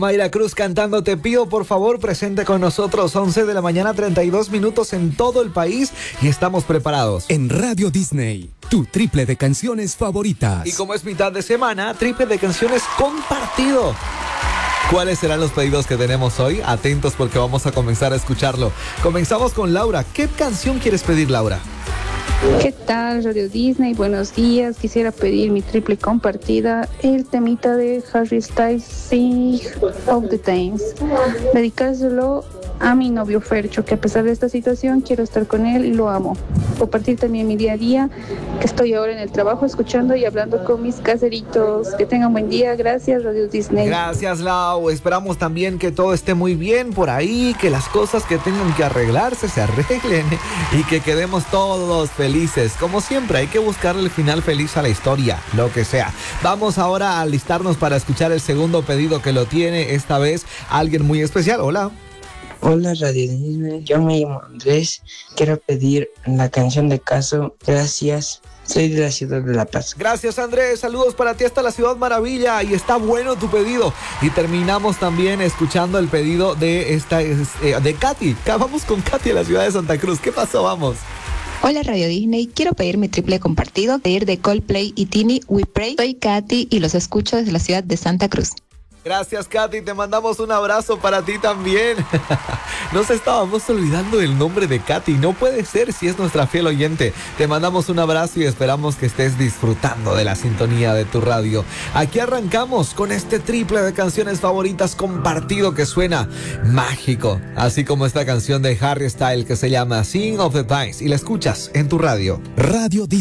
Mayra Cruz cantando Te pido por favor, presente con nosotros, 11 de la mañana, 32 minutos en todo el país y estamos preparados. En Radio Disney, tu triple de canciones favoritas. Y como es mitad de semana, triple de canciones compartido. ¿Cuáles serán los pedidos que tenemos hoy? Atentos porque vamos a comenzar a escucharlo. Comenzamos con Laura. ¿Qué canción quieres pedir, Laura? ¿Qué tal, Radio Disney? Buenos días. Quisiera pedir mi triple compartida, el temita de Harry Styles, Sing of the Times. Dedicárselo a mi novio Fercho, que a pesar de esta situación quiero estar con él y lo amo. Compartir también mi día a día, que estoy ahora en el trabajo escuchando y hablando con mis caseritos. Que tengan buen día. Gracias, Radio Disney. Gracias, Lau. Esperamos también que todo esté muy bien por ahí, que las cosas que tengan que arreglarse se arreglen y que quedemos todos felices. Como siempre, hay que buscarle el final feliz a la historia, lo que sea. Vamos ahora a alistarnos para escuchar el segundo pedido que lo tiene esta vez alguien muy especial. Hola. Hola Radio Disney, yo me llamo Andrés, quiero pedir la canción de Caso, gracias, soy de la ciudad de La Paz. Gracias Andrés, saludos para ti hasta la Ciudad Maravilla y está bueno tu pedido. Y terminamos también escuchando el pedido de de Katy. Vamos con Katy a la ciudad de Santa Cruz, ¿qué pasó? Vamos. Hola Radio Disney, quiero pedir mi triple compartido, pedir de Coldplay y Tini, We Pray. Soy Katy y los escucho desde la ciudad de Santa Cruz. Gracias, Katy. Te mandamos un abrazo para ti también. Nos estábamos olvidando del nombre de Katy. No puede ser si es nuestra fiel oyente. Te mandamos un abrazo y esperamos que estés disfrutando de la sintonía de tu radio. Aquí arrancamos con este triple de canciones favoritas compartido que suena mágico. Así como esta canción de Harry Styles que se llama Sing of the Times y la escuchas en tu radio. Radio Disney.